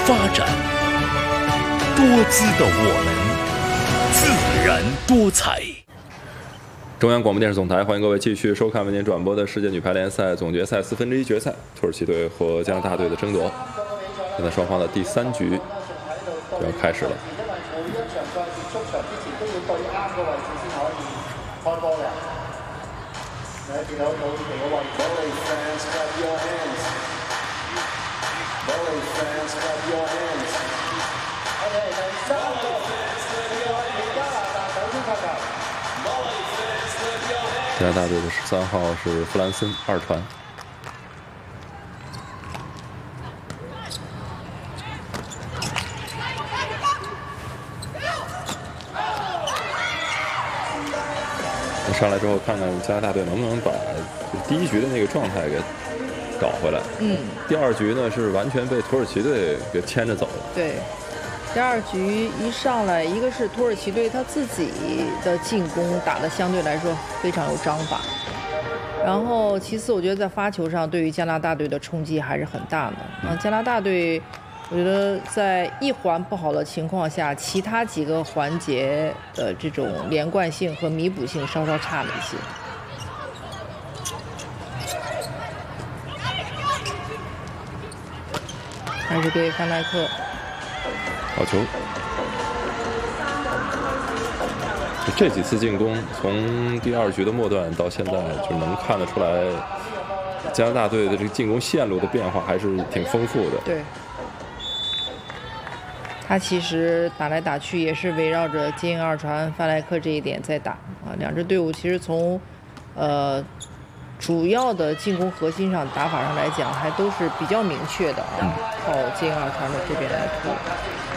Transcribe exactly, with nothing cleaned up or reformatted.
发展，多姿的我们，自然多彩。 中央广播电视总台，欢迎各位继续收看为您转播的世界女排联赛总决赛四分之一决赛，土耳其队和加拿大队的争夺。现在双方的第三局就要开始了。加拿大队的十三号是弗兰森，二传。上来之后，看看加拿大队能不能把第一局的那个状态给搞回来。 嗯。 第二局呢是完全被土耳其队给牵着走了。 对。第二局一上来，一个是土耳其队他自己的进攻打得相对来说非常有章法，然后其次我觉得在发球上对于加拿大队的冲击还是很大的。啊，加拿大队我觉得在一环不好的情况下，其他几个环节的这种连贯性和弥补性稍稍差了一些。还是给范戴克。 好球！这几次进攻，从第二局的末段到现在，就能看得出来，加拿大队的这个进攻线路的变化还是挺丰富的。 对，他其实打来打去也是围绕着接应二传、范戴克这一点在打啊。两支队伍其实从呃主要的进攻核心上打法上来讲，还都是比较明确的啊，靠接应二传的这边来突。